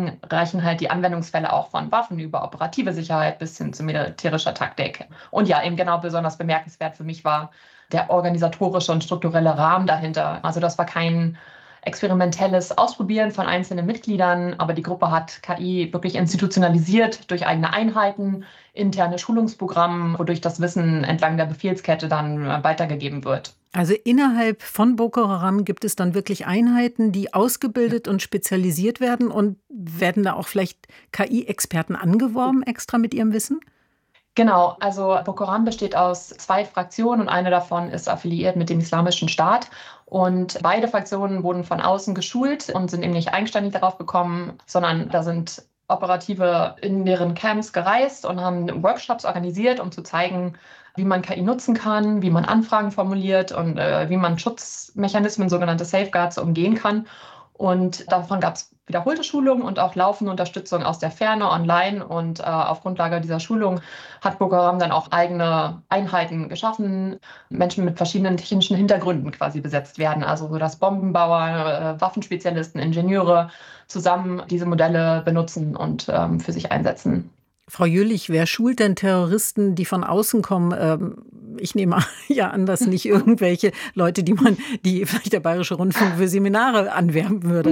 deswegen reichen halt die Anwendungsfälle auch von Waffen über operative Sicherheit bis hin zu militärischer Taktik. Und ja, eben genau besonders bemerkenswert für mich war der organisatorische und strukturelle Rahmen dahinter. Also das war kein experimentelles Ausprobieren von einzelnen Mitgliedern, aber die Gruppe hat KI wirklich institutionalisiert durch eigene Einheiten, interne Schulungsprogramme, wodurch das Wissen entlang der Befehlskette dann weitergegeben wird. Also innerhalb von Boko Haram gibt es dann wirklich Einheiten, die ausgebildet und spezialisiert werden, und werden da auch vielleicht KI-Experten angeworben extra mit ihrem Wissen? Genau, also Boko Haram besteht aus 2 Fraktionen und eine davon ist affiliiert mit dem Islamischen Staat. Und beide Fraktionen wurden von außen geschult und sind eben nicht eigenständig darauf gekommen, sondern da sind Operative in deren Camps gereist und haben Workshops organisiert, um zu zeigen, wie man KI nutzen kann, wie man Anfragen formuliert und wie man Schutzmechanismen, sogenannte Safeguards, umgehen kann. Und davon gab es wiederholte Schulungen und auch laufende Unterstützung aus der Ferne, online. Und auf Grundlage dieser Schulung hat Boko Haram dann auch eigene Einheiten geschaffen, Menschen mit verschiedenen technischen Hintergründen quasi besetzt werden. Also so dass Bombenbauer, Waffenspezialisten, Ingenieure zusammen diese Modelle benutzen und für sich einsetzen. Frau Jüllich, wer schult denn Terroristen, die von außen kommen? Ich nehme ja an, dass nicht irgendwelche Leute, die vielleicht der Bayerische Rundfunk für Seminare anwerben würde.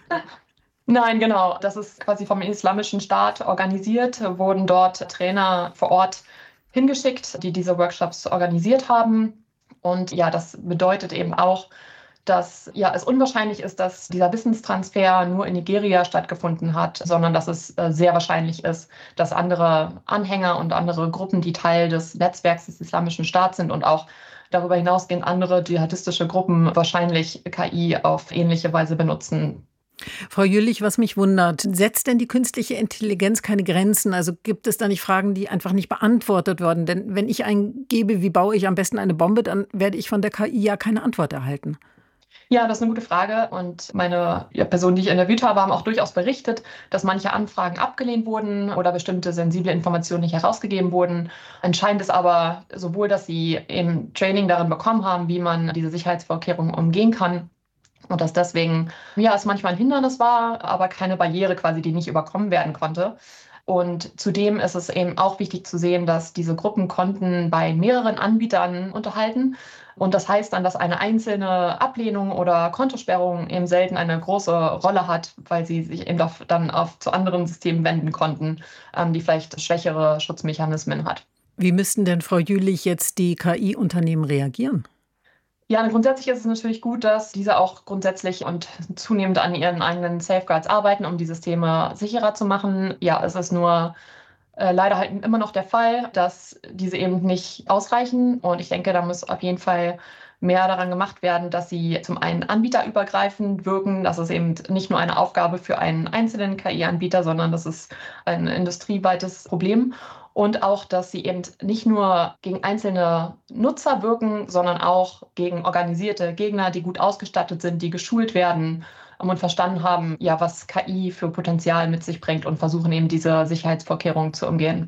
Nein, genau. Das ist quasi vom Islamischen Staat organisiert, wurden dort Trainer vor Ort hingeschickt, die diese Workshops organisiert haben. Und ja, das bedeutet eben auch, dass ja, es unwahrscheinlich ist, dass dieser Wissenstransfer nur in Nigeria stattgefunden hat, sondern dass es sehr wahrscheinlich ist, dass andere Anhänger und andere Gruppen, die Teil des Netzwerks des Islamischen Staats sind und auch darüber hinausgehend andere dschihadistische Gruppen wahrscheinlich KI auf ähnliche Weise benutzen. Frau Jüllich, was mich wundert, setzt denn die künstliche Intelligenz keine Grenzen? Also gibt es da nicht Fragen, die einfach nicht beantwortet werden? Denn wenn ich eingebe, wie baue ich am besten eine Bombe, dann werde ich von der KI ja keine Antwort erhalten. Ja, das ist eine gute Frage. Und meine Personen, die ich interviewt habe, haben auch durchaus berichtet, dass manche Anfragen abgelehnt wurden oder bestimmte sensible Informationen nicht herausgegeben wurden. Entscheidend ist aber sowohl, dass sie im Training darin bekommen haben, wie man diese Sicherheitsvorkehrungen umgehen kann. Und dass deswegen, ja, es manchmal ein Hindernis war, aber keine Barriere quasi, die nicht überkommen werden konnte. Und zudem ist es eben auch wichtig zu sehen, dass diese Gruppen Konten bei mehreren Anbietern unterhalten. Und das heißt dann, dass eine einzelne Ablehnung oder Kontosperrung eben selten eine große Rolle hat, weil sie sich eben dann zu anderen Systemen wenden konnten, die vielleicht schwächere Schutzmechanismen hat. Wie müssten denn, Frau Jülich, jetzt die KI-Unternehmen reagieren? Ja, grundsätzlich ist es natürlich gut, dass diese auch grundsätzlich und zunehmend an ihren eigenen Safeguards arbeiten, um die Systeme sicherer zu machen. Ja, es ist nur leider halt immer noch der Fall, dass diese eben nicht ausreichen. Und ich denke, da muss auf jeden Fall mehr daran gemacht werden, dass sie zum einen anbieterübergreifend wirken. Das ist eben nicht nur eine Aufgabe für einen einzelnen KI-Anbieter, sondern das ist ein industrieweites Problem. Und auch, dass sie eben nicht nur gegen einzelne Nutzer wirken, sondern auch gegen organisierte Gegner, die gut ausgestattet sind, die geschult werden und verstanden haben, ja, was KI für Potenzial mit sich bringt und versuchen eben diese Sicherheitsvorkehrungen zu umgehen.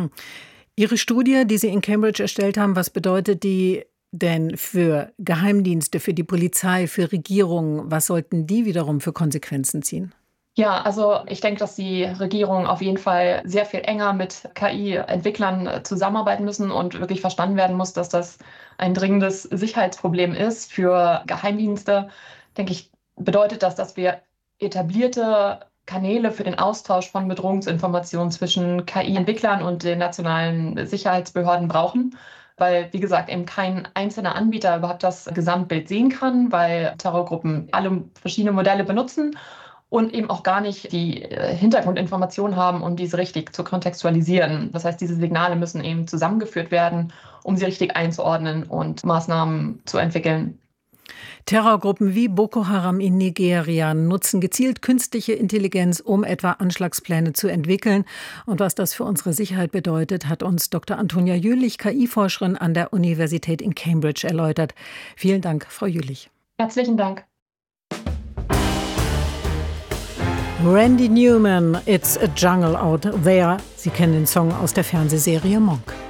Ihre Studie, die Sie in Cambridge erstellt haben, was bedeutet die denn für Geheimdienste, für die Polizei, für Regierungen? Was sollten die wiederum für Konsequenzen ziehen? Ja, also ich denke, dass die Regierungen auf jeden Fall sehr viel enger mit KI-Entwicklern zusammenarbeiten müssen und wirklich verstanden werden muss, dass das ein dringendes Sicherheitsproblem ist für Geheimdienste. Denke ich, bedeutet das, dass wir etablierte Kanäle für den Austausch von Bedrohungsinformationen zwischen KI-Entwicklern und den nationalen Sicherheitsbehörden brauchen. Weil, wie gesagt, eben kein einzelner Anbieter überhaupt das Gesamtbild sehen kann, weil Terrorgruppen alle verschiedene Modelle benutzen und eben auch gar nicht die Hintergrundinformationen haben, um diese richtig zu kontextualisieren. Das heißt, diese Signale müssen eben zusammengeführt werden, um sie richtig einzuordnen und Maßnahmen zu entwickeln. Terrorgruppen wie Boko Haram in Nigeria nutzen gezielt künstliche Intelligenz, um etwa Anschlagspläne zu entwickeln. Und was das für unsere Sicherheit bedeutet, hat uns Dr. Antonia Jülich, KI-Forscherin an der Universität in Cambridge, erläutert. Vielen Dank, Frau Jülich. Herzlichen Dank. Randy Newman, It's a Jungle Out There. Sie kennen den Song aus der Fernsehserie Monk.